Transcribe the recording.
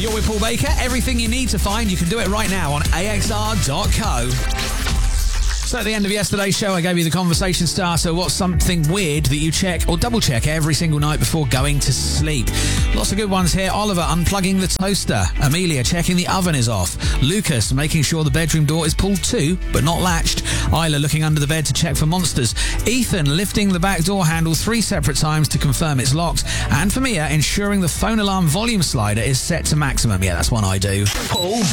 You're with Paul Baker. Everything you need to find, you can do it right now on axr.co. So at the end of yesterday's show, I gave you the conversation starter. What's something weird that you check or double check every single night before going to sleep? Lots of good ones here. Oliver unplugging the toaster. Amelia checking the oven is off. Lucas making sure the bedroom door is pulled to but not latched. Isla looking under the bed to check for monsters. Ethan lifting the back door handle 3 separate times to confirm it's locked. And for Mia, ensuring the phone alarm volume slider is set to maximum. Yeah, that's one I do. Paul